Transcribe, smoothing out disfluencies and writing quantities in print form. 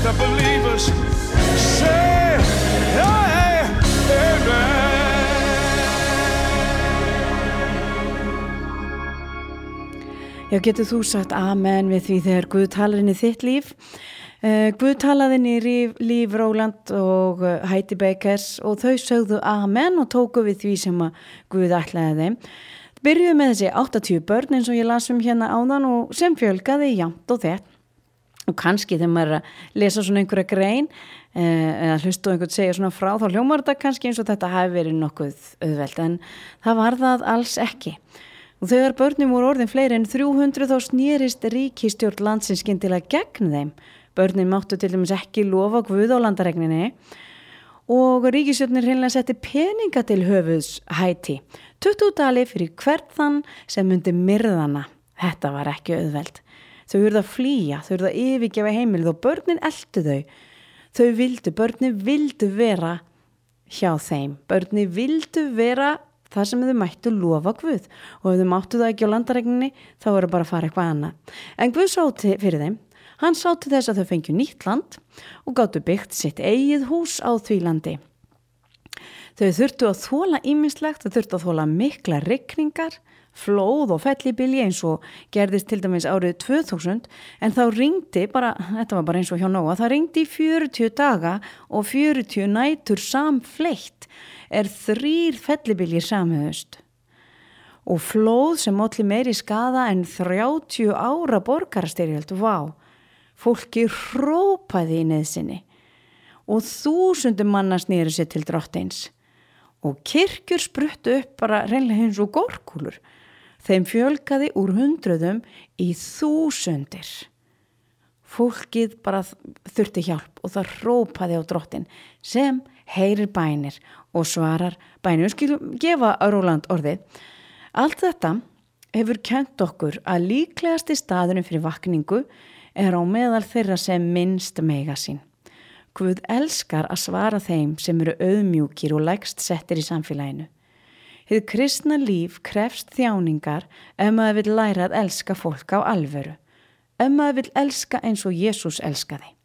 the believers say, hey, amen. Já, getur þú sagt amen við því þegar Guð talar inn í þitt líf? Guð talaði inn í líf Róland og Heidi Bakers og þau sögðu amen og tóku við því sem að Guð ætlaði þeim. Byrjuðu með þessi 80 börn eins og ég las hérna áðan og sem fjölgaði jafnt og þett. Og kannski þegar maður er að lesa svona einhverja grein eða hlusta og einhvern segja svona frá, þá hljómar þetta kannski eins og þetta hafi verið nokkuð auðvelt, en það var það alls ekki. Og þegar börnum voru orðin fleiri en 300 þá snérist ríkisstjórn landsins skyndilega gegn þeim. Börnin máttu til dæmis ekki lofa Guð á landaregninni og ríkisstjórnin hreinlega setti peninga til höfuðs Haítí. 20 dali fyrir hvern þann sem myndi myrðana. Þetta var ekki auðvelt. Þau urðu að flýja, þau urðu að yfirgefa heimilið og börnin eltu þau. Börnin vildu vera hjá þeim. Börnin vildu vera það sem þau mættu lofa Guð og ef þau máttu það ekki á landaregninni þá voru bara að fara eitthvað annað. En Guð sá fyrir þeim. Hann sá til þess að þau fengju nýtt land og gátu byggt sitt eigið hús á því landi. Þau þurftu að þola ýmislegt, þau þurftu að þola mikla rigningar, flóð og fellibylji eins og gerðist til dæmis árið 2000, en þá ringdi þetta var bara eins og hjá Nóa, það ringdi í 40 daga og 40 nætur samfleitt 3 fellibyljir samhöfust. Og flóð sem olli meiri skaða en 30 ára borgarastyrjöld, vá. Fólki hrópaði í neyðsinni og 1000 manna snéru sér til drottins og kirkjur spruttu upp bara reynlega eins og górkúlur. Þeim fjölgaði úr 100 í 1000. Fólkið bara þurfti hjálp og það hrópaði á drottin sem heyrir bænir og svarar bænir. Við skulum gefa Róland orðið. Allt þetta hefur kennt okkur að líklegasti staðurinn fyrir vakningu er á meðal þeirra sem minnst mega sín. Guð elskar að svara þeim sem eru auðmjúkir og lægst settir í samfélaginu. Hið kristna líf krefst þjáningar ef maður vill læra að elska fólk á alvöru. Ef maður vill elska eins og Jesús elskaði.